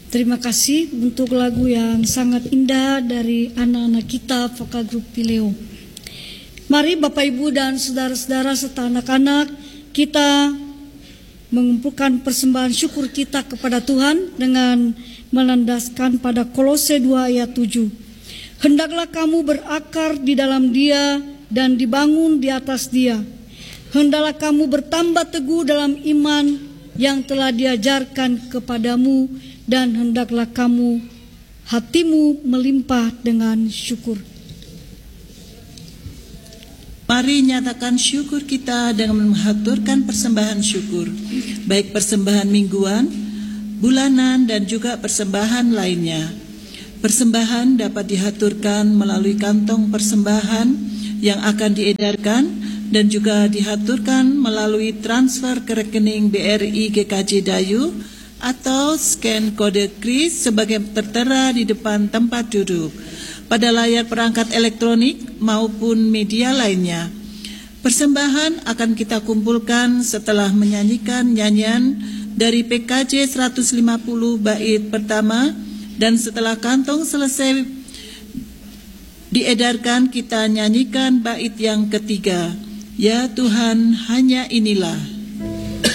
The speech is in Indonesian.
Terima kasih untuk lagu yang sangat indah dari anak-anak kita vokal grup Pileo. Mari Bapak Ibu dan saudara-saudara serta anak-anak kita mengumpulkan persembahan syukur kita kepada Tuhan dengan melandaskan pada Kolose 2 ayat 7. Hendaklah kamu berakar di dalam Dia dan dibangun di atas Dia. Hendaklah kamu bertambah teguh dalam iman yang telah diajarkan kepadamu, dan hendaklah kamu hatimu melimpah dengan syukur. Mari nyatakan syukur kita dengan menghaturkan persembahan syukur, baik persembahan mingguan, bulanan, dan juga persembahan lainnya. Persembahan dapat dihaturkan melalui kantong persembahan yang akan diedarkan dan juga dihaturkan melalui transfer ke rekening BRI GKJ Dayu atau scan kode kris sebagai tertera di depan tempat duduk pada layar perangkat elektronik maupun media lainnya. Persembahan akan kita kumpulkan setelah menyanyikan nyanyian dari PKJ 150 bait pertama, dan setelah kantong selesai diedarkan kita nyanyikan bait yang ketiga, Ya Tuhan hanya inilah.